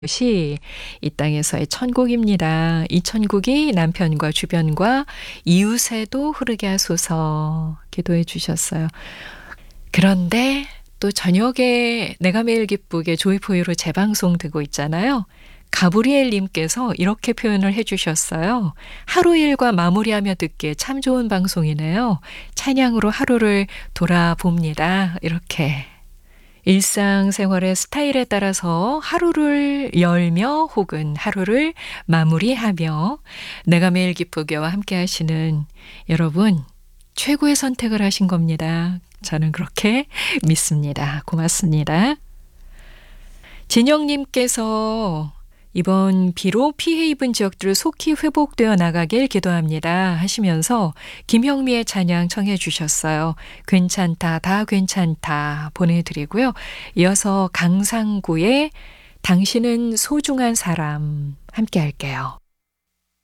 것이 이 땅에서의 천국입니다. 이 천국이 남편과 주변과 이웃에도 흐르게 하소서 기도해 주셨어요. 그런데 또 저녁에 내가 매일 기쁘게 조이포유로 재방송 되고 있잖아요. 가브리엘 님께서 이렇게 표현을 해 주셨어요. 하루 일과 마무리하며 듣기에 참 좋은 방송이네요. 찬양으로 하루를 돌아봅니다. 이렇게. 일상생활의 스타일에 따라서 하루를 열며 혹은 하루를 마무리하며 내가 매일 기쁘게와 함께 하시는 여러분, 최고의 선택을 하신 겁니다. 저는 그렇게 믿습니다. 고맙습니다. 진영님께서 이번 비로 피해 입은 지역들 속히 회복되어 나가길 기도합니다 하시면서 김형미의 찬양 청해 주셨어요. 괜찮다, 다 괜찮다 보내드리고요. 이어서 강상구의 당신은 소중한 사람 함께 할게요.